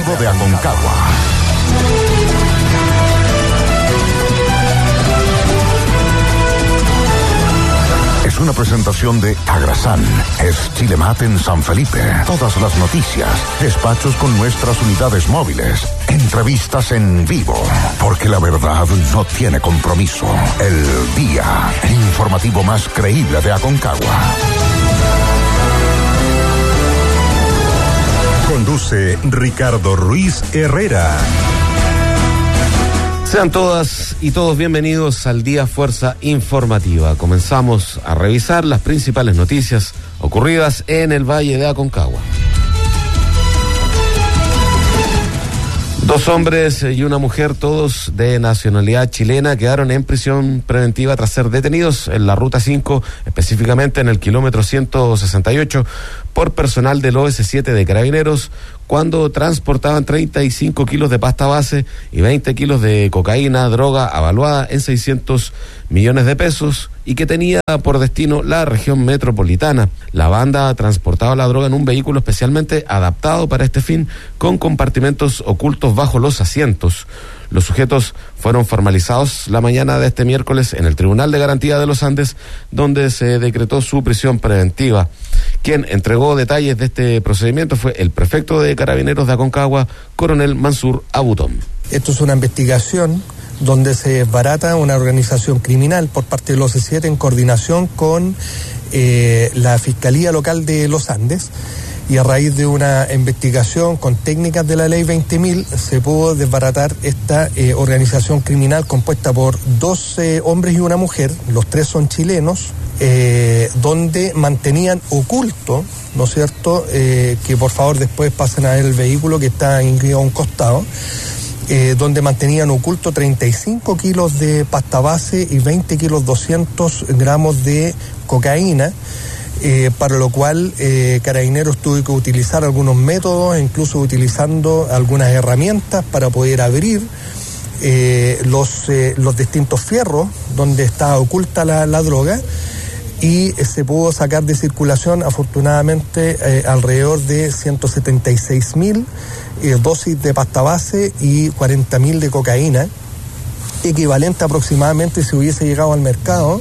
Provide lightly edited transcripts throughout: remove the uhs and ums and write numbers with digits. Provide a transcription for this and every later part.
informativo de Aconcagua. Es una presentación de Agrasan. Es Chilemat en San Felipe. Todas las noticias, despachos con nuestras unidades móviles, entrevistas en vivo, porque la verdad no tiene compromiso. El Día, el informativo más creíble de Aconcagua. Conduce Ricardo Ruiz Herrera. Sean todas y todos bienvenidos al Día Fuerza Informativa. Comenzamos a revisar las principales noticias ocurridas en el Valle de Aconcagua. 2 hombres y una mujer, todos de nacionalidad chilena, quedaron en prisión preventiva tras ser detenidos en la Ruta 5, específicamente en el kilómetro 168, por personal del OS7 de Carabineros, cuando transportaban 35 kilos de pasta base y 20 kilos de cocaína, droga avaluada en 600 millones de pesos y que tenía por destino la región metropolitana. La banda transportaba la droga en un vehículo especialmente adaptado para este fin, con compartimentos ocultos bajo los asientos. Los sujetos fueron formalizados la mañana de este miércoles en el Tribunal de Garantía de los Andes, donde se decretó su prisión preventiva. Quien entregó detalles de este procedimiento fue el prefecto de Carabineros de Aconcagua, coronel Mansur Abutón. Esto es una investigación donde se desbarata una organización criminal por parte del OS7 en coordinación con la Fiscalía Local de los Andes, y a raíz de una investigación con técnicas de la ley 20.000 se pudo desbaratar esta organización criminal compuesta por 2 hombres y una mujer, los 3 son chilenos, donde mantenían oculto, ¿no es cierto?, que por favor después pasen a ver el vehículo que está incluido a un costado, donde mantenían oculto 35 kilos de pasta base y 20 kilos 200 gramos de cocaína, para lo cual Carabineros tuvo que utilizar algunos métodos, incluso utilizando algunas herramientas para poder abrir los distintos fierros donde está oculta la droga, y se pudo sacar de circulación afortunadamente alrededor de 176.000 dosis de pasta base y 40.000 de cocaína, equivalente aproximadamente, si hubiese llegado al mercado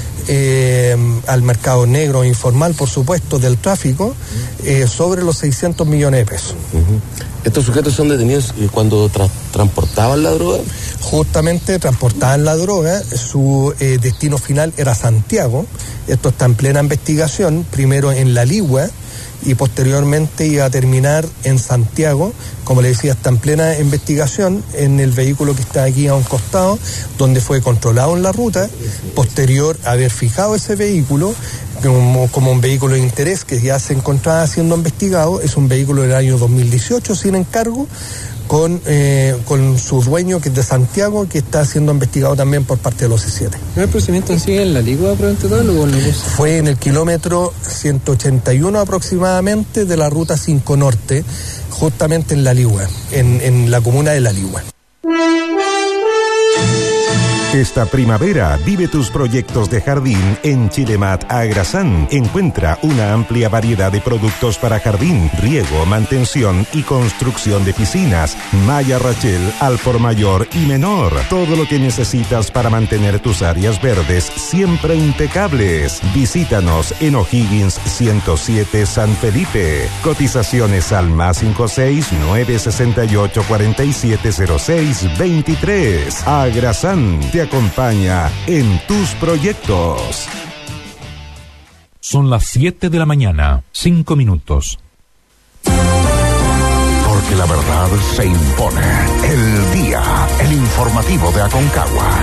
negro informal, por supuesto, del tráfico, sobre los 600 millones de pesos. ¿Estos sujetos son detenidos cuando transportaban la droga? Justamente transportaban la droga, su destino final era Santiago. Esto está en plena investigación, primero en La Ligua y posteriormente iba a terminar en Santiago. Como le decía, está en plena investigación en el vehículo que está aquí a un costado, donde fue controlado en la ruta. Posterior a haber fijado ese vehículo como un vehículo de interés que ya se encontraba siendo investigado, es un vehículo del año 2018 sin encargo, con su dueño, que es de Santiago, que está siendo investigado también por parte del OC7. ¿No el procedimiento en sí en La Ligua, o no? Fue en el kilómetro 181 aproximadamente de la Ruta 5 Norte, justamente en La Ligua, en la comuna de La Ligua. Esta primavera vive tus proyectos de jardín en Chilemat Agrasan. Encuentra una amplia variedad de productos para jardín, riego, mantención y construcción de piscinas, malla rachel al por mayor y menor. Todo lo que necesitas para mantener tus áreas verdes siempre impecables. Visítanos en O'Higgins 107 San Felipe. Cotizaciones al +56 968 4706 23. Agrasan te acompaña en tus proyectos. Son las 7 de la mañana, 5 minutos. Porque la verdad se impone. El Día, el informativo de Aconcagua.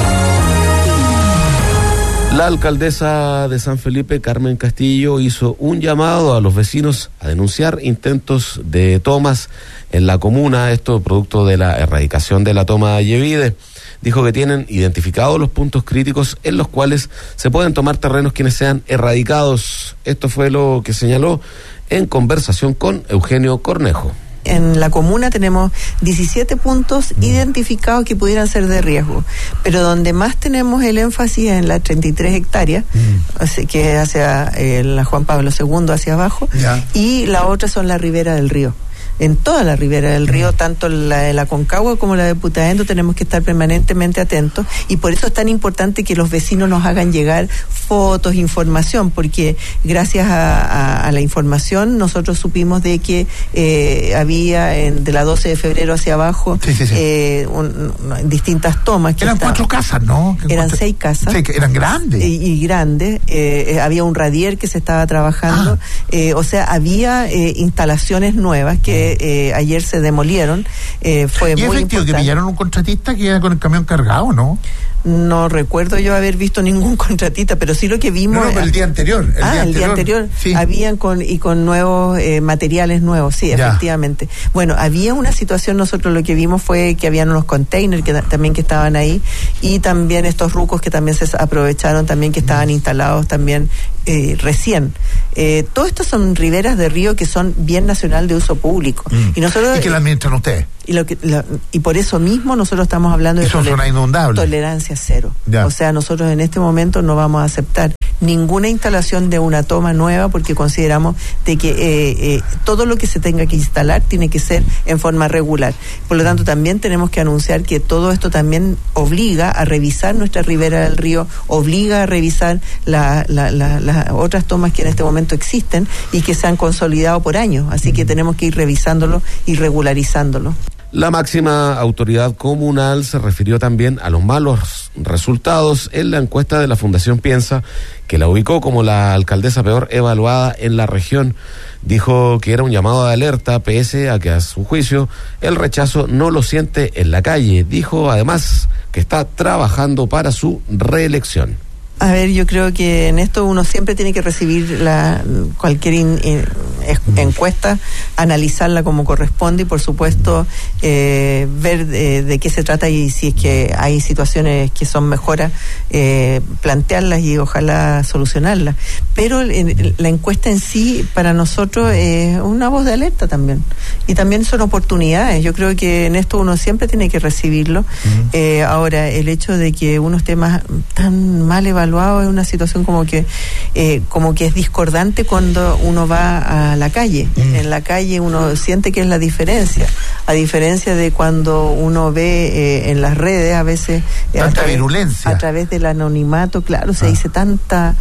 La alcaldesa de San Felipe, Carmen Castillo, hizo un llamado a los vecinos a denunciar intentos de tomas en la comuna, esto producto de la erradicación de la toma de Yevide. Dijo que tienen identificados los puntos críticos en los cuales se pueden tomar terrenos quienes sean erradicados. Esto fue lo que señaló en conversación con Eugenio Cornejo. En la comuna tenemos 17 puntos identificados que pudieran ser de riesgo, pero donde más tenemos el énfasis es en las 33 hectáreas, que es hacia la Juan Pablo II hacia abajo, y la otra son la ribera del río. en toda la ribera del río, tanto la de la Concagua como la de Putaendo, tenemos que estar permanentemente atentos, y por eso es tan importante que los vecinos nos hagan llegar fotos, información, porque gracias a la información nosotros supimos de que había de la 12 de febrero hacia abajo distintas tomas. Eran 4 casas, ¿no? Eran 6 casas. Sí, que eran grandes. Y grandes. Había un radier que se estaba trabajando. O sea, había instalaciones nuevas que ayer se demolieron. Fue muy importante. Que pillaron un contratista que iba con el camión cargado, ¿no? No recuerdo yo haber visto ningún contratista, pero sí lo que vimos... No, pero el día anterior. El día anterior. Sí. Habían con nuevos materiales nuevos, sí, ya. Efectivamente. Bueno, había una situación, nosotros lo que vimos fue que habían unos containers que estaban ahí, y también estos rucos que también se aprovecharon, también que estaban instalados también recién. Todo esto son riberas de río que son bien nacional de uso público. Y nosotros... ¿Y que la administran ustedes? Y por eso mismo nosotros estamos hablando de tolerancia cero. Ya. O sea, nosotros en este momento no vamos a aceptar ninguna instalación de una toma nueva, porque consideramos de que todo lo que se tenga que instalar tiene que ser en forma regular. Por lo tanto, también tenemos que anunciar que todo esto también obliga a revisar nuestra ribera del río, obliga a revisar las otras tomas que en este momento existen y que se han consolidado por años. Así que tenemos que ir revisándolo y regularizándolo. La máxima autoridad comunal se refirió también a los malos resultados en la encuesta de la Fundación Piensa, que la ubicó como la alcaldesa peor evaluada en la región. Dijo que era un llamado de alerta, pese a que a su juicio el rechazo no lo siente en la calle. Dijo además que está trabajando para su reelección. A ver, yo creo que en esto uno siempre tiene que recibir cualquier encuesta, analizarla como corresponde y, por supuesto, ver de qué se trata, y si es que hay situaciones que son mejoras, plantearlas y ojalá solucionarlas. Pero la encuesta en sí, para nosotros, es una voz de alerta también. Y también son oportunidades. Yo creo que en esto uno siempre tiene que recibirlo. Ahora, el hecho de que uno esté tan mal evaluado es una situación como que es discordante cuando uno va a la calle. En la calle uno siente que es la diferencia, a diferencia de cuando uno ve en las redes a veces virulencia a través del anonimato. Claro, se dice tanta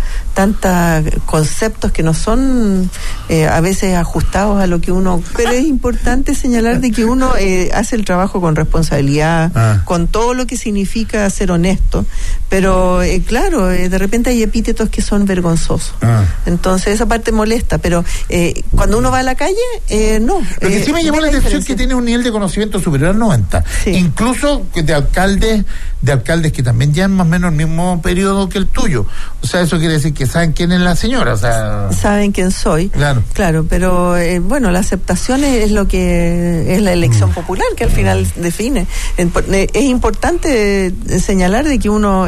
conceptos que no son a veces ajustados a lo que uno, pero es importante señalar de que uno hace el trabajo con responsabilidad, con todo lo que significa ser honesto, pero claro, de repente hay epítetos que son vergonzosos. Entonces esa parte molesta, pero cuando uno va a la calle, no. Lo que sí me llamó la atención es que tiene un nivel de conocimiento superior al 90, incluso de alcaldes que también llevan más o menos el mismo periodo que el tuyo. O sea, eso quiere decir que saben quién es la señora, o sea... Saben quién soy. Claro, pero bueno, la aceptación es lo que es la elección popular, que al final define. Es importante señalar de que uno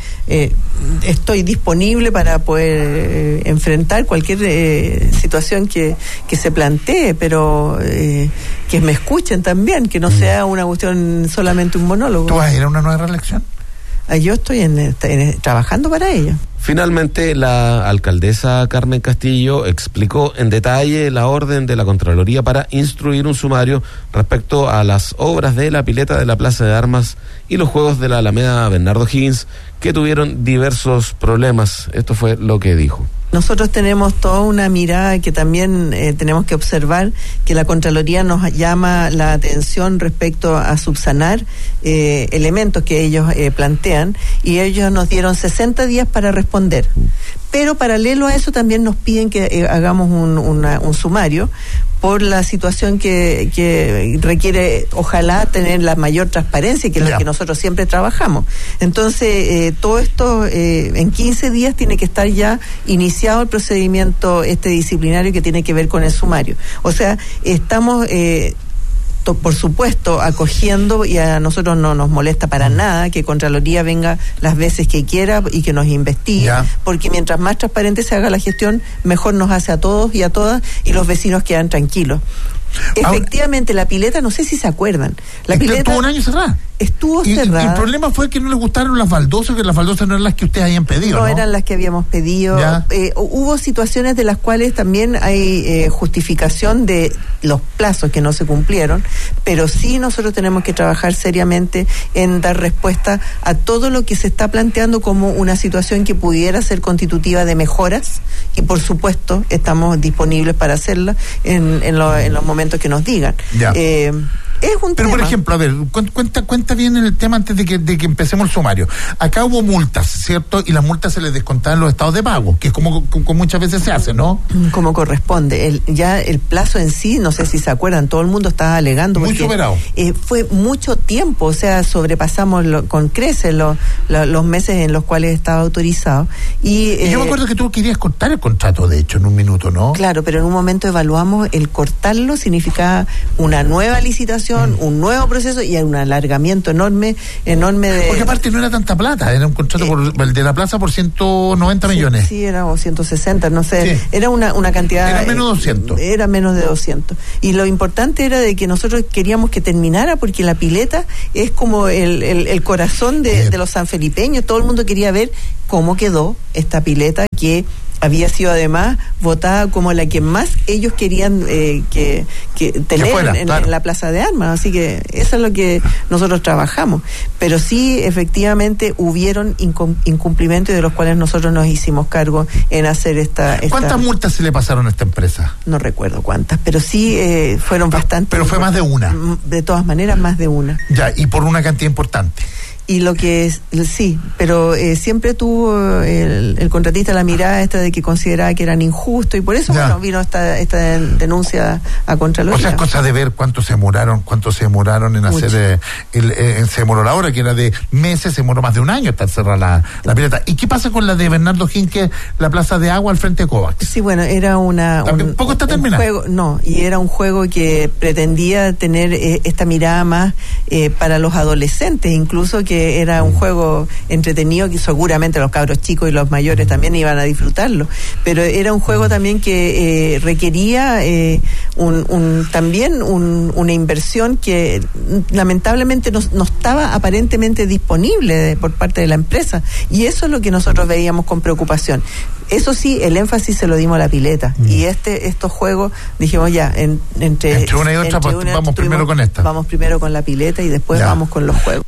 estoy disponible para poder enfrentar cualquier situación que se plantee, pero que me escuchen también, que no sea una cuestión solamente un monólogo. ¿Tú vas a ir a una nueva reelección? Yo estoy trabajando para ello. Finalmente, la alcaldesa Carmen Castillo explicó en detalle la orden de la Contraloría para instruir un sumario respecto a las obras de la pileta de la Plaza de Armas y los juegos de la Alameda Bernardo Higgins, que tuvieron diversos problemas. Esto fue lo que dijo. Nosotros tenemos toda una mirada que también tenemos que observar, que la Contraloría nos llama la atención respecto a subsanar elementos que ellos plantean, y ellos nos dieron 60 días para responder. Pero paralelo a eso también nos piden que hagamos un sumario por la situación que requiere, ojalá, tener la mayor transparencia, que es lo que nosotros siempre trabajamos. Entonces, todo esto en 15 días tiene que estar ya iniciado el procedimiento disciplinario que tiene que ver con el sumario. O sea, estamos... por supuesto, acogiendo, y a nosotros no nos molesta para nada que Contraloría venga las veces que quiera y que nos investigue, porque mientras más transparente se haga la gestión, mejor nos hace a todos y a todas, y los vecinos quedan tranquilos. Efectivamente, la pileta, no sé si se acuerdan. La pileta estuvo un año cerrada. Estuvo cerrada. Y el problema fue que no les gustaron las baldosas, que las baldosas no eran las que ustedes habían pedido. No eran las que habíamos pedido. Hubo situaciones de las cuales también hay justificación de los plazos que no se cumplieron, pero sí nosotros tenemos que trabajar seriamente en dar respuesta a todo lo que se está planteando como una situación que pudiera ser constitutiva de mejoras, y por supuesto estamos disponibles para hacerla en los momentos que nos digan. Es un Pero tema. Por ejemplo, a ver, cuenta bien el tema antes de que empecemos el sumario. Acá hubo multas, ¿cierto? Y las multas se les descontaban los estados de pago, que es como muchas veces se hace, ¿no? Como corresponde. Ya el plazo en sí, no sé si se acuerdan, todo el mundo estaba alegando. Muy superado. Fue mucho tiempo, o sea, sobrepasamos con creces los meses en los cuales estaba autorizado. Y yo me acuerdo que tú querías cortar el contrato, de hecho, en un minuto, ¿no? Claro, pero en un momento evaluamos el cortarlo, significaba una nueva licitación, un nuevo proceso y un alargamiento enorme de... Porque aparte no era tanta plata, era un contrato el de la plaza por 190 millones. Sí, era o 160, no sé, era una cantidad... Era menos de 200. Era menos de 200. Y lo importante era de que nosotros queríamos que terminara, porque la pileta es como el corazón de los sanfelipeños. Todo el mundo quería ver cómo quedó esta pileta, que había sido además votada como la que más ellos querían que tener fuera, en la Plaza de Armas. Así que eso es lo que nosotros trabajamos. Pero sí, efectivamente, hubieron incumplimientos de los cuales nosotros nos hicimos cargo en hacer esta... ¿Cuántas multas se le pasaron a esta empresa? No recuerdo cuántas, pero sí fueron bastantes. Pero fue más de una. De todas maneras, más de una. Ya, y por una cantidad importante. Y lo que es, sí, pero siempre tuvo el contratista la mirada esta de que consideraba que eran injustos, y por eso vino esta denuncia a Contraloría. O sea, es cosa de ver cuánto se demoraron en mucho. Hacer se demoró la hora, que era de meses, se demoró más de un año hasta cerrar la pileta. ¿Y qué pasa con la de Bernardo Hinke, la Plaza de Agua al frente de Kovacs? Sí, bueno, era ¿Tampoco está terminado? Juego, no, y era un juego que pretendía tener esta mirada más para los adolescentes, incluso que era un juego entretenido, que seguramente los cabros chicos y los mayores también iban a disfrutarlo, pero era un juego también que requería también una inversión que lamentablemente no estaba aparentemente disponible por parte de la empresa, y eso es lo que nosotros veíamos con preocupación. Eso sí, el énfasis se lo dimos a la pileta, y estos juegos dijimos ya, entre una y otra, vamos primero con esta. Vamos primero con la pileta y después vamos con los juegos.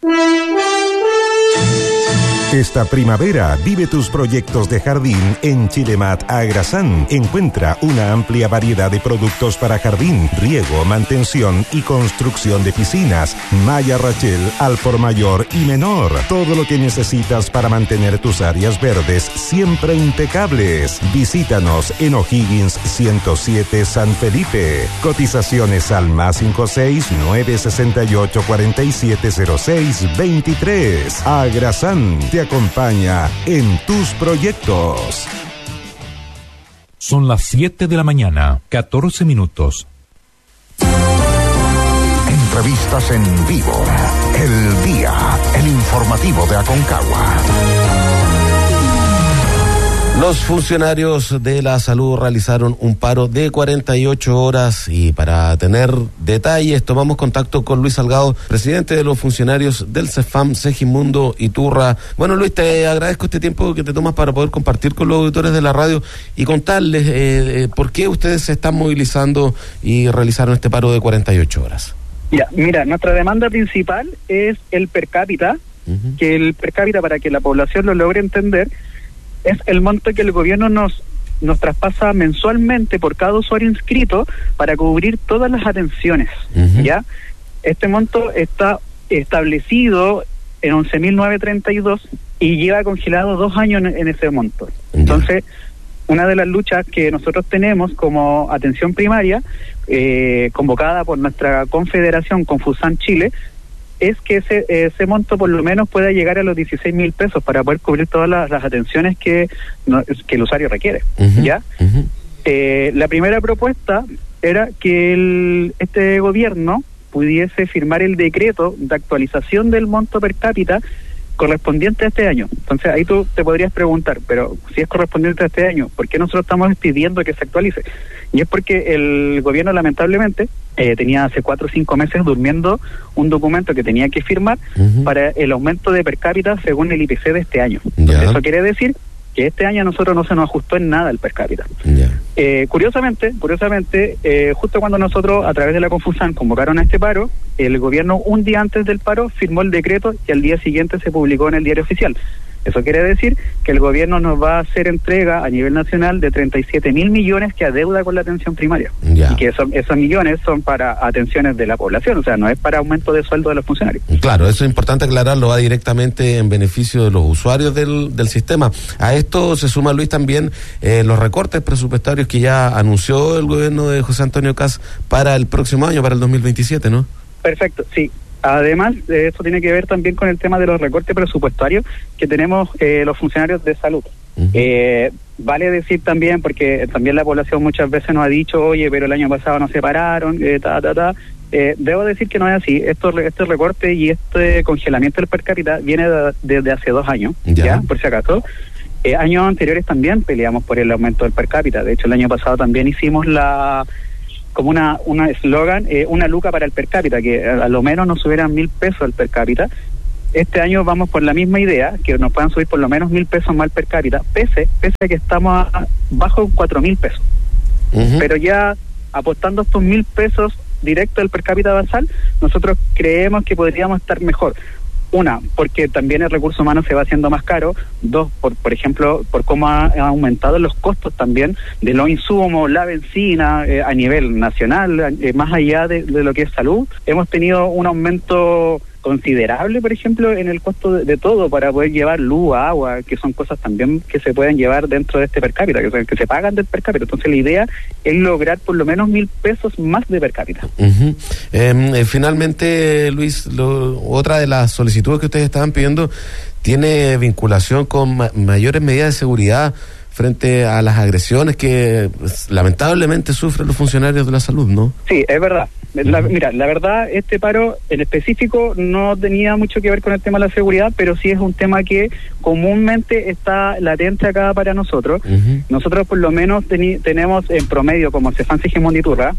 Esta primavera vive tus proyectos de jardín en Chilemat Agrasan. Encuentra una amplia variedad de productos para jardín, riego, mantención y construcción de piscinas, malla Rachel al por mayor y menor. Todo lo que necesitas para mantener tus áreas verdes siempre impecables. Visítanos en O'Higgins 107 San Felipe. Cotizaciones al +56 968 4706 23. Agrasan te acompaña en tus proyectos. Son las 7 de la mañana, 14 minutos. Entrevistas en vivo. El día, el informativo de Aconcagua. Los funcionarios de la salud realizaron un paro de 48 horas y para tener detalles tomamos contacto con Luis Salgado, presidente de los funcionarios del CEFAM Segimundo Iturra. Bueno, Luis, te agradezco este tiempo que te tomas para poder compartir con los auditores de la radio y contarles por qué ustedes se están movilizando y realizaron este paro de 48 horas. Ya, mira, nuestra demanda principal es el per cápita, que el per cápita, para que la población lo logre entender, es el monto que el gobierno nos traspasa mensualmente por cada usuario inscrito para cubrir todas las atenciones, ¿ya? Este monto está establecido en 11.932 y lleva congelado 2 años en ese monto. Entonces, una de las luchas que nosotros tenemos como atención primaria, convocada por nuestra confederación Confusan Chile, es que ese monto por lo menos pueda llegar a los 16.000 pesos para poder cubrir todas las atenciones que el usuario requiere, ¿ya? La primera propuesta era que este gobierno pudiese firmar el decreto de actualización del monto per cápita correspondiente a este año. Entonces ahí tú te podrías preguntar, pero si es correspondiente a este año, ¿por qué nosotros estamos pidiendo que se actualice? Y es porque el gobierno lamentablemente tenía hace 4 o 5 meses durmiendo un documento que tenía que firmar para el aumento de per cápita según el IPC de este año. Eso quiere decir que este año a nosotros no se nos ajustó en nada el per cápita. Curiosamente, justo cuando nosotros a través de la Confusan convocaron a este paro, el gobierno un día antes del paro firmó el decreto y al día siguiente se publicó en el diario oficial. Eso quiere decir que el gobierno nos va a hacer entrega a nivel nacional de 37.000 millones que adeuda con la atención primaria. Y que esos millones son para atenciones de la población, o sea, no es para aumento de sueldo de los funcionarios. Claro, eso es importante aclararlo, va directamente en beneficio de los usuarios del sistema. A esto se suma, Luis, también los recortes presupuestarios que ya anunció el gobierno de José Antonio Kast para el próximo año, para el 2027, ¿no? Perfecto, sí. Además, esto tiene que ver también con el tema de los recortes presupuestarios que tenemos los funcionarios de salud. Vale decir también, porque también la población muchas veces nos ha dicho, oye, pero el año pasado nos separaron, debo decir que no es así. Este recorte y este congelamiento del per cápita viene desde hace 2 años, ¿ya? Por si acaso. Años anteriores también peleamos por el aumento del per cápita. De hecho, el año pasado también hicimos como una eslogan, una luca para el per cápita, que a lo menos nos subieran 1.000 pesos el per cápita. Este año vamos por la misma idea, que nos puedan subir por lo menos 1.000 pesos más el per cápita, pese a que estamos bajo 4.000 pesos. Pero ya apostando estos 1.000 pesos directo del per cápita basal, nosotros creemos que podríamos estar mejor. Una, porque también el recurso humano se va haciendo más caro. 2, por ejemplo, por cómo ha aumentado los costos también de los insumos, la benzina, a nivel nacional, más allá de lo que es salud. Hemos tenido un aumento considerable, por ejemplo, en el costo de todo para poder llevar luz, agua, que son cosas también que se pueden llevar dentro de este per cápita, que se pagan del per cápita. Entonces la idea es lograr por lo menos 1.000 pesos más de per cápita. Finalmente, Luis, otra de las solicitudes que ustedes estaban pidiendo tiene vinculación con mayores medidas de seguridad frente a las agresiones que lamentablemente sufren los funcionarios de la salud, ¿no? Sí, es verdad. Mira, la verdad, este paro en específico no tenía mucho que ver con el tema de la seguridad, pero sí es un tema que comúnmente está latente acá para nosotros. Nosotros por lo menos tenemos en promedio, como Cefam Sigismondi Iturra,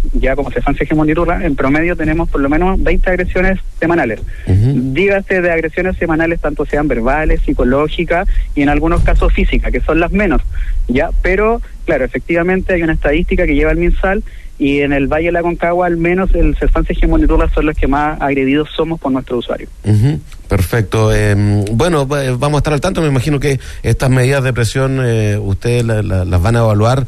en promedio tenemos por lo menos 20 agresiones semanales. Dígase de agresiones semanales, tanto sean verbales, psicológicas y en algunos casos físicas, que son las menos, ¿ya? Pero, claro, efectivamente hay una estadística que lleva el MinSal, y en el Valle de la Aconcagua al menos el Cefam Sigismondi Iturra son los que más agredidos somos por nuestro usuario. Perfecto. Bueno, vamos a estar al tanto. Me imagino que estas medidas de presión ustedes las van a evaluar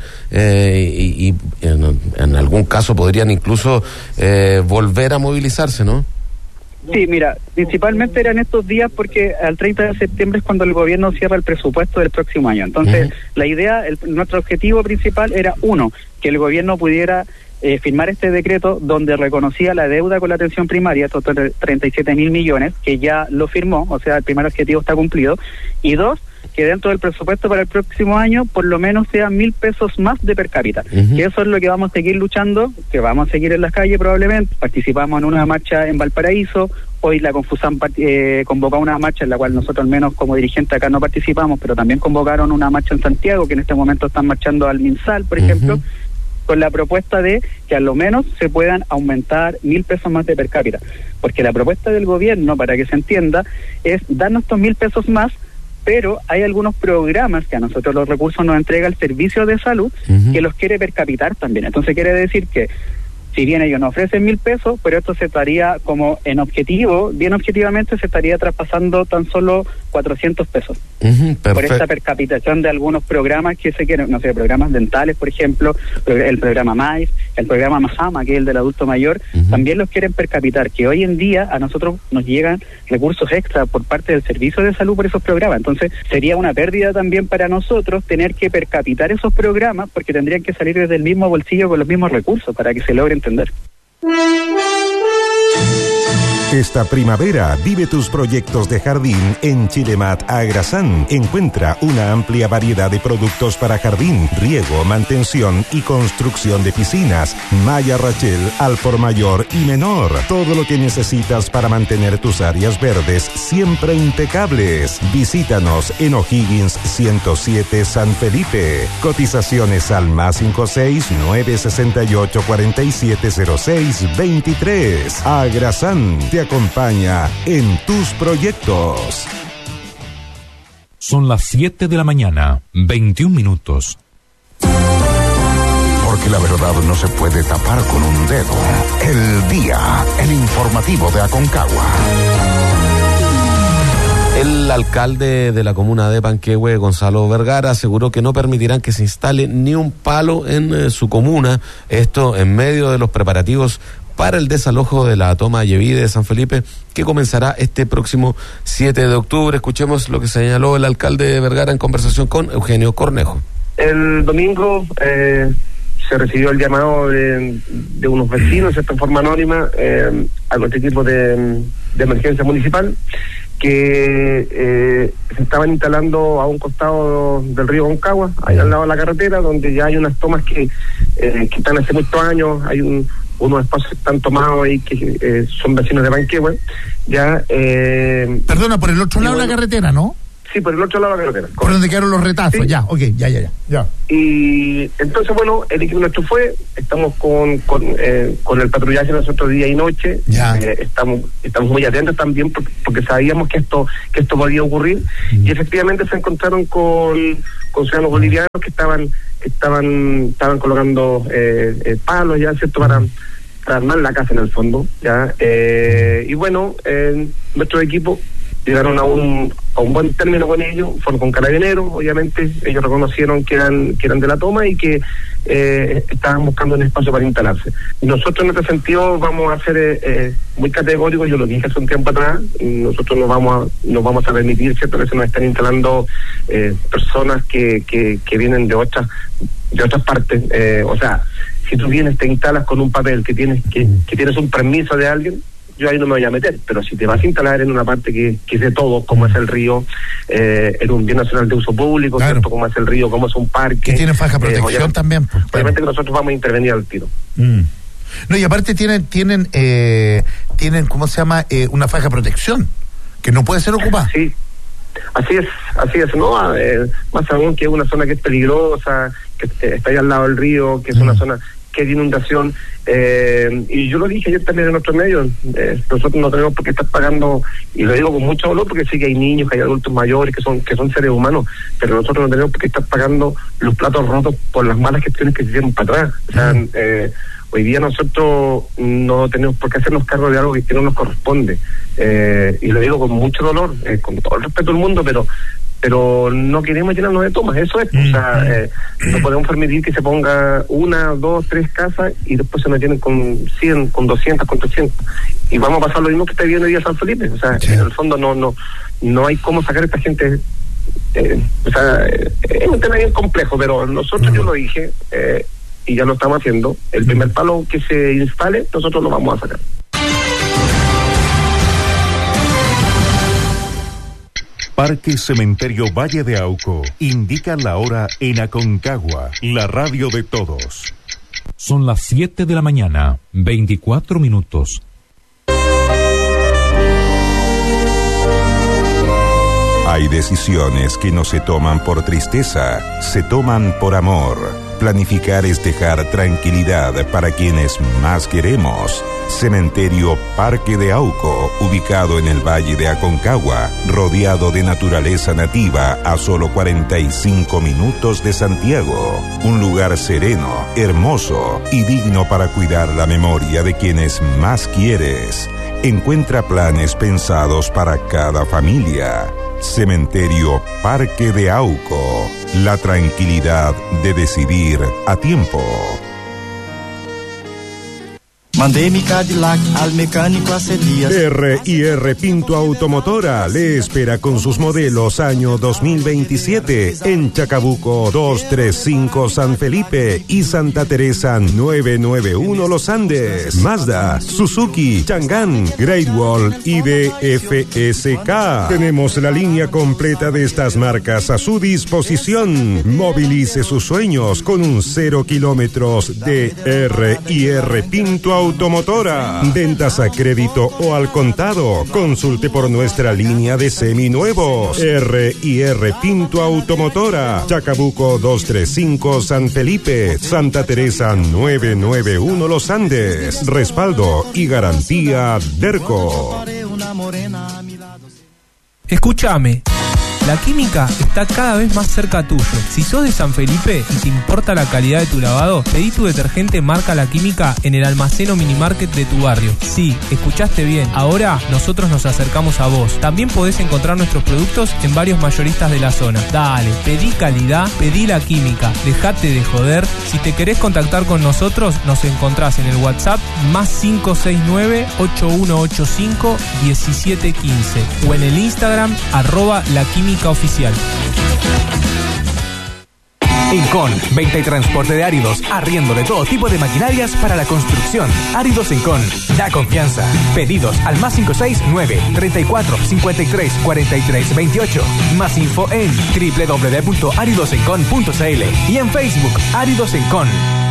y en algún caso podrían incluso volver a movilizarse, ¿no? Sí, mira, principalmente eran estos días porque al 30 de septiembre es cuando el gobierno cierra el presupuesto del próximo año. Entonces, la idea, nuestro objetivo principal era, uno, que el gobierno pudiera firmar este decreto donde reconocía la deuda con la atención primaria, estos 37.000 millones, que ya lo firmó, o sea, el primer objetivo está cumplido. Y 2, que dentro del presupuesto para el próximo año por lo menos sean 1.000 pesos más de per cápita. Y eso es lo que vamos a seguir luchando, que vamos a seguir en las calles probablemente. Participamos en una marcha en Valparaíso. Hoy la Confusan convocó una marcha en la cual nosotros al menos como dirigente acá no participamos, pero también convocaron una marcha en Santiago, que en este momento están marchando al MinSal, por ejemplo, con la propuesta de que a lo menos se puedan aumentar 1.000 pesos más de per cápita. Porque la propuesta del gobierno, para que se entienda, es darnos estos 1.000 pesos más, pero hay algunos programas que a nosotros los recursos nos entrega el servicio de salud que los quiere per capitar también. Entonces quiere decir que si bien ellos nos ofrecen 1.000 pesos, pero esto se estaría como en objetivo, bien objetivamente se estaría traspasando tan solo 400 pesos. Por esta percapitación de algunos programas que se quieren, no sé, programas dentales, por ejemplo, el programa MAIS, el programa Majama, que es el del adulto mayor, también los quieren percapitar, que hoy en día a nosotros nos llegan recursos extra por parte del servicio de salud por esos programas. Entonces sería una pérdida también para nosotros tener que percapitar esos programas, porque tendrían que salir desde el mismo bolsillo con los mismos recursos para que se logre entender. Esta primavera vive tus proyectos de jardín en Chilemat Agrasan. Encuentra una amplia variedad de productos para jardín, riego, mantención y construcción de piscinas. Malla Rachel al por mayor y menor. Todo lo que necesitas para mantener tus áreas verdes siempre impecables. Visítanos en O'Higgins 107 San Felipe. Cotizaciones al +56 968 4706 23. Agrasan te acompaña en tus proyectos. Son las 7 de la mañana, 21 minutos. Porque la verdad no se puede tapar con un dedo. El día, el informativo de Aconcagua. El alcalde de la comuna de Panquehue, Gonzalo Vergara, aseguró que no permitirán que se instale ni un palo en su comuna. Esto en medio de los preparativos para el desalojo de la toma Yevide de San Felipe, que comenzará este próximo 7 de octubre. Escuchemos lo que señaló el alcalde de Vergara en conversación con Eugenio Cornejo. El domingo se recibió el llamado de unos vecinos, en forma anónima, a nuestro equipo de emergencia municipal, que se estaban instalando a un costado del río Aconcagua, ahí al lado de la carretera, donde ya hay unas tomas que están hace muchos años. Hay unos espacios que están tomados ahí que son vecinos de Panquehue. Perdona, por el otro lado de la carretera, ¿no? Sí, por el otro lado de la carretera. Por donde quedaron los retazos, sí. Ya, ok, ya. Y entonces, bueno, el equipo nuestro estamos con el patrullaje nosotros día y noche. Estamos muy atentos también porque sabíamos que esto podía ocurrir. Y efectivamente se encontraron con ciudadanos bolivianos que estaban colocando palos, ya, ¿cierto?, para armar la casa en el fondo, ya. Y bueno, nuestro equipo llegaron a un buen término con ellos, fueron con carabineros, obviamente ellos reconocieron que eran de la toma y que estaban buscando un espacio para instalarse. Nosotros en este sentido vamos a ser muy categóricos. Yo lo dije hace un tiempo atrás, nosotros no vamos a permitir, ¿cierto?, que se nos estén instalando personas que vienen de otras partes. O sea, si tú vienes, te instalas con un papel que tienes un permiso de alguien, yo ahí no me voy a meter, pero si te vas a instalar en una parte que es de todo, como es el río, en un bien nacional de uso público, claro, ¿cierto?, como es el río, como es un parque, que tiene faja de protección también, pues, obviamente que nosotros vamos a intervenir al tiro. No, y aparte tienen ¿cómo se llama? Una faja de protección que no puede ser ocupada. Sí, así es, ¿no? Más aún que es una zona que es peligrosa, que está ahí al lado del río, que es una zona que es de inundación, y yo lo dije ayer también en otros medios, nosotros no tenemos por qué estar pagando, y lo digo con mucho dolor porque sí que hay niños, que hay adultos mayores que son seres humanos, pero nosotros no tenemos por qué estar pagando los platos rotos por las malas gestiones que se hicieron para atrás. O sea, hoy día nosotros no tenemos por qué hacernos cargo de algo que no nos corresponde, y lo digo con mucho dolor, con todo el respeto del mundo, pero no queremos llenarnos de tomas, eso es. O sea, no podemos permitir que se ponga 1, 2, 3 casas y después se nos llenen con 100, con 200, con 300. Y vamos a pasar lo mismo que está viendo hoy día San Felipe. O sea, en el fondo no hay cómo sacar a esta gente. O sea, es un tema bien complejo, pero nosotros, yo lo dije, y ya lo estamos haciendo. El primer palo que se instale, nosotros lo vamos a sacar. Parque Cementerio Valle de Auco indica la hora en Aconcagua, la radio de todos. Son las 7 de la mañana, 24 minutos. Hay decisiones que no se toman por tristeza, se toman por amor. Planificar es dejar tranquilidad para quienes más queremos. Cementerio Parque de Auco, ubicado en el Valle de Aconcagua, rodeado de naturaleza nativa a solo 45 minutos de Santiago. Un lugar sereno, hermoso y digno para cuidar la memoria de quienes más quieres. Encuentra planes pensados para cada familia. Cementerio Parque de Auco, la tranquilidad de decidir a tiempo. Mandé mi Cadillac al mecánico hace días. R&R Pinto Automotora le espera con sus modelos año 2027 en Chacabuco 235 San Felipe y Santa Teresa 991 Los Andes. Mazda, Suzuki, Chang'an, Great Wall y DFSK. Tenemos la línea completa de estas marcas a su disposición. Movilice sus sueños con un 0 kilómetros de R&R Pinto Automotora. Ventas a crédito o al contado. Consulte por nuestra línea de seminuevos. R&R Pinto Automotora. Chacabuco 235 San Felipe. Santa Teresa 991 Los Andes. Respaldo y garantía Derco. Escúchame. La Química está cada vez más cerca tuyo. Si sos de San Felipe y te importa la calidad de tu lavado, pedí tu detergente marca La Química en el almacén o minimarket de tu barrio. Sí, escuchaste bien. Ahora nosotros nos acercamos a vos. También podés encontrar nuestros productos en varios mayoristas de la zona. Dale, pedí calidad, pedí La Química. Dejate de joder. Si te querés contactar con nosotros, nos encontrás en el WhatsApp +569 8185 1715 o en el Instagram @La Química Oficial. Incon, venta y transporte de áridos, arriendo de todo tipo de maquinarias para la construcción. Áridos Incon, da confianza. Pedidos al +569 34 53 43 28. Más info en www.aridosencon.cl y en Facebook Áridos Incon.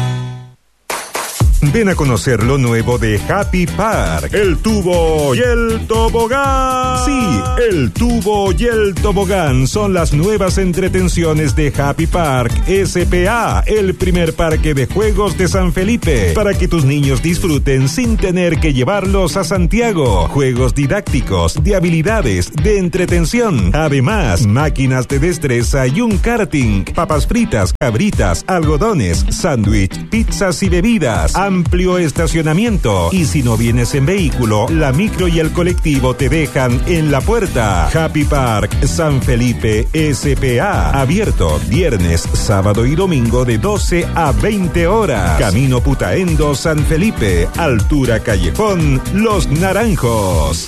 Ven a conocer lo nuevo de Happy Park, el tubo y el tobogán. Sí, el tubo y el tobogán son las nuevas entretenciones de Happy Park S.p.A., el primer parque de juegos de San Felipe, para que tus niños disfruten sin tener que llevarlos a Santiago. Juegos didácticos, de habilidades, de entretención. Además, máquinas de destreza y un karting, papas fritas, cabritas, algodones, sándwich, pizzas y bebidas. Amplio estacionamiento. Y si no vienes en vehículo, la micro y el colectivo te dejan en la puerta. Happy Park San Felipe S.p.A. Abierto viernes, sábado y domingo de 12 a 20 horas. Camino Putaendo San Felipe. Altura Callejón Los Naranjos.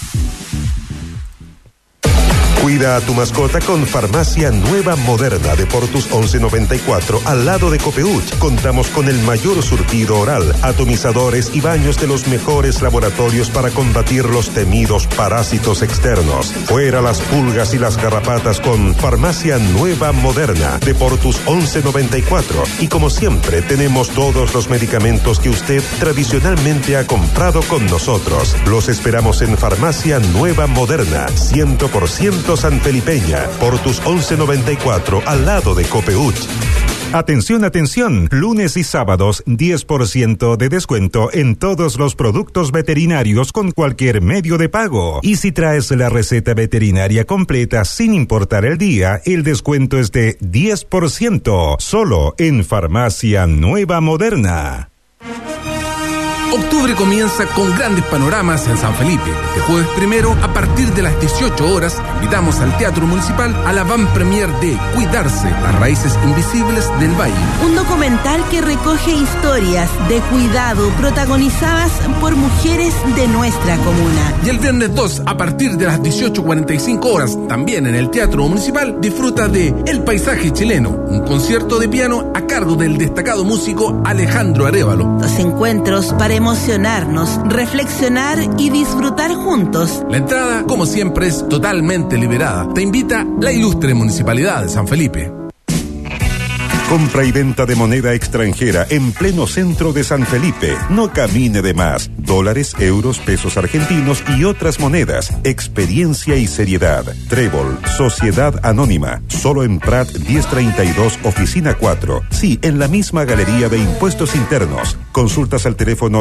Cuida a tu mascota con Farmacia Nueva Moderna de Portus 1194 al lado de Copeuch. Contamos con el mayor surtido oral, atomizadores y baños de los mejores laboratorios para combatir los temidos parásitos externos. Fuera las pulgas y las garrapatas con Farmacia Nueva Moderna de Portus 1194. Y como siempre, tenemos todos los medicamentos que usted tradicionalmente ha comprado con nosotros. Los esperamos en Farmacia Nueva Moderna, 100% sanfelipeña, Portus 1194, al lado de Copeuch. Atención, atención, lunes y sábados 10% de descuento en todos los productos veterinarios con cualquier medio de pago. Y si traes la receta veterinaria completa sin importar el día, el descuento es de 10%, solo en Farmacia Nueva Moderna. Octubre comienza con grandes panoramas en San Felipe. Este jueves 1, a partir de las 18 horas, invitamos al Teatro Municipal a la van premier de Cuidarse, las raíces invisibles del valle. Un documental que recoge historias de cuidado protagonizadas por mujeres de nuestra comuna. Y el viernes 2, a partir de las 18:45 horas, también en el Teatro Municipal, disfruta de El Paisaje Chileno, un concierto de piano a cargo del destacado músico Alejandro Arévalo. Los encuentros para emocionarnos, reflexionar y disfrutar juntos. La entrada, como siempre, es totalmente liberada. Te invita la ilustre Municipalidad de San Felipe. Compra y venta de moneda extranjera en pleno centro de San Felipe. No camine de más. Dólares, euros, pesos argentinos y otras monedas. Experiencia y seriedad. Trébol, Sociedad Anónima. Solo en Prat 1032, Oficina 4. Sí, en la misma Galería de Impuestos Internos. Consultas al teléfono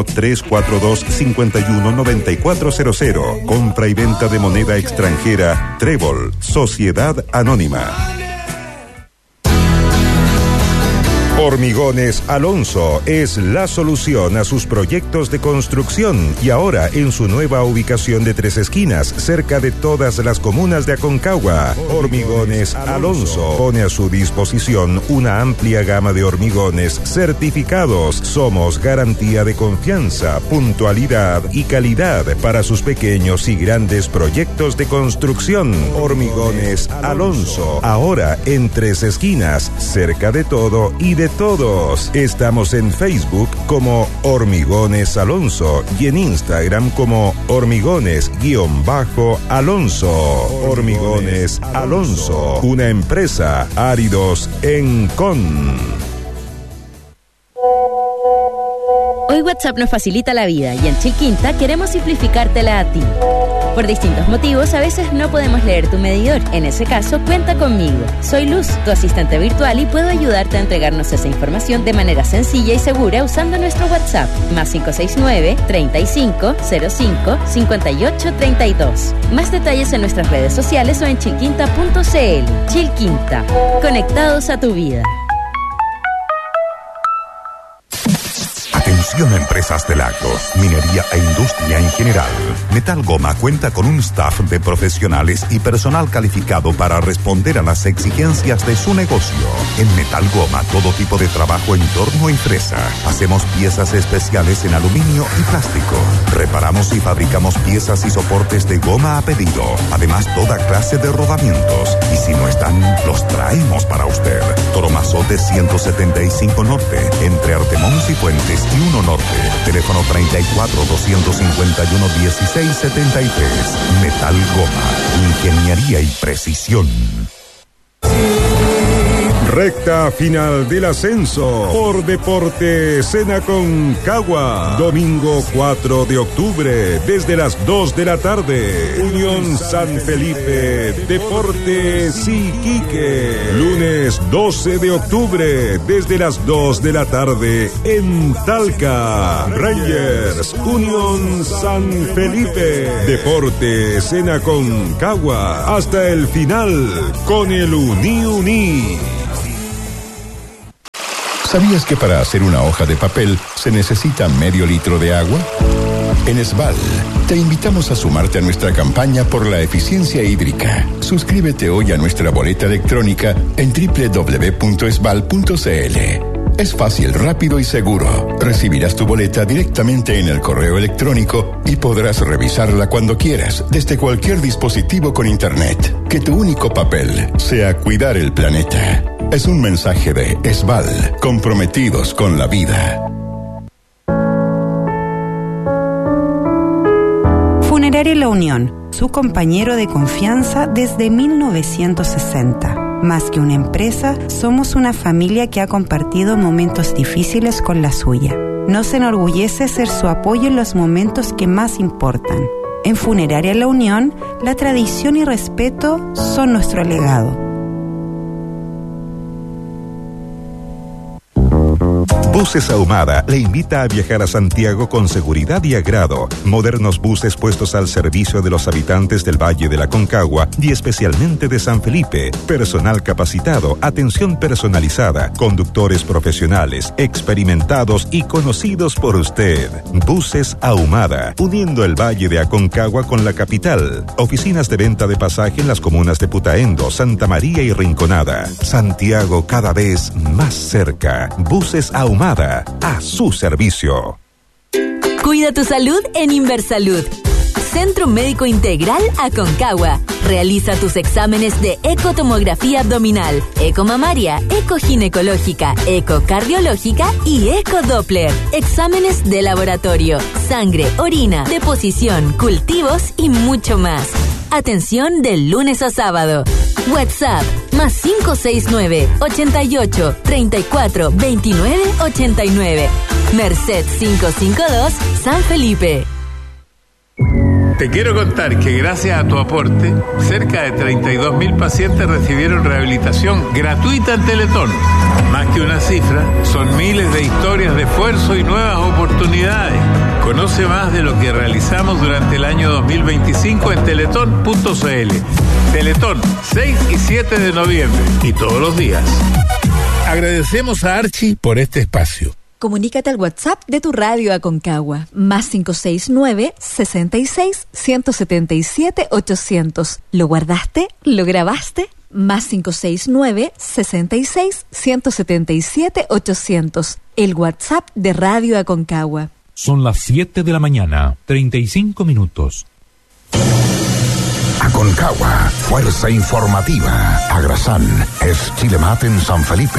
342-519400. Compra y venta de moneda extranjera. Trébol, Sociedad Anónima. Hormigones Alonso es la solución a sus proyectos de construcción y ahora en su nueva ubicación de Tres Esquinas, cerca de todas las comunas de Aconcagua. Hormigones Alonso pone a su disposición una amplia gama de hormigones certificados. Somos garantía de confianza, puntualidad y calidad para sus pequeños y grandes proyectos de construcción. Hormigones Alonso, ahora en Tres Esquinas, cerca de todo y de todos. Estamos en Facebook como Hormigones Alonso y en Instagram como Hormigones_Alonso. Hormigones Alonso, una empresa Áridos Encon. Hoy WhatsApp nos facilita la vida y en Chilquinta queremos simplificártela a ti. Por distintos motivos, a veces no podemos leer tu medidor. En ese caso, cuenta conmigo. Soy Luz, tu asistente virtual, y puedo ayudarte a entregarnos esa información de manera sencilla y segura usando nuestro WhatsApp, +569 35 05 58 32. Más detalles en nuestras redes sociales o en chilquinta.cl. Chilquinta, conectados a tu vida. Atención a empresas del agro, minería e industria en general. Metal Goma cuenta con un staff de profesionales y personal calificado para responder a las exigencias de su negocio. En Metal Goma, todo tipo de trabajo en torno a empresa. Hacemos piezas especiales en aluminio y plástico. Reparamos y fabricamos piezas y soportes de goma a pedido. Además, toda clase de rodamientos. Y si no están, los traemos para usted. Toromazote 175 Norte, entre Artemons y Fuentes y 1 Norte. Teléfono 34 251 1673. Metal Goma. Ingeniería y precisión. Recta final del ascenso por Deportes en Aconcagua. Domingo 4 de octubre, desde las 2 de la tarde. Unión San Felipe, Deportes Iquique. Lunes 12 de octubre, desde las 2 de la tarde en Talca. Rangers, Unión San Felipe. Deportes en Aconcagua. Hasta el final con el Uni. ¿Sabías que para hacer una hoja de papel se necesita medio litro de agua? En Esval, te invitamos a sumarte a nuestra campaña por la eficiencia hídrica. Suscríbete hoy a nuestra boleta electrónica en www.esval.cl. Es fácil, rápido y seguro. Recibirás tu boleta directamente en el correo electrónico y podrás revisarla cuando quieras, desde cualquier dispositivo con internet. Que tu único papel sea cuidar el planeta. Es un mensaje de Esval, comprometidos con la vida. Funeraria La Unión, su compañero de confianza desde 1960. Más que una empresa, somos una familia que ha compartido momentos difíciles con la suya. Nos enorgullece ser su apoyo en los momentos que más importan. En Funeraria La Unión, la tradición y respeto son nuestro legado. Buses Ahumada le invita a viajar a Santiago con seguridad y agrado. Modernos buses puestos al servicio de los habitantes del Valle de la Aconcagua y especialmente de San Felipe. Personal capacitado, atención personalizada, conductores profesionales, experimentados y conocidos por usted. Buses Ahumada, uniendo el Valle de Aconcagua con la capital. Oficinas de venta de pasaje en las comunas de Putaendo, Santa María y Rinconada. Santiago cada vez más cerca. Buses Ahumada, a su servicio. Cuida tu salud en Inversalud. Centro Médico Integral Aconcagua. Realiza tus exámenes de ecotomografía abdominal, ecomamaria, ecoginecológica, ecocardiológica y ecodoppler. Exámenes de laboratorio, sangre, orina, deposición, cultivos y mucho más. Atención de lunes a sábado. WhatsApp +569 88 34 29 89. Merced 552, San Felipe. Te quiero contar que gracias a tu aporte, cerca de 32.000 pacientes recibieron rehabilitación gratuita en Teletón. Más que una cifra, son miles de historias de esfuerzo y nuevas oportunidades. Conoce más de lo que realizamos durante el año 2025 en teletón.cl. Teletón, 6 y 7 de noviembre. Y todos los días. Agradecemos a Archie por este espacio. Comunícate al WhatsApp de tu radio Aconcagua, más 569-66-177-800. ¿Lo guardaste? ¿Lo grabaste? Más 569-66-177-800. El WhatsApp de Radio Aconcagua. Son las 7 de la mañana, 35 minutos. Aconcagua, fuerza informativa. Agrasán es Chilemat en San Felipe.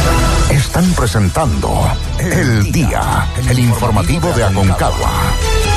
Están presentando El Día, el informativo de Aconcagua.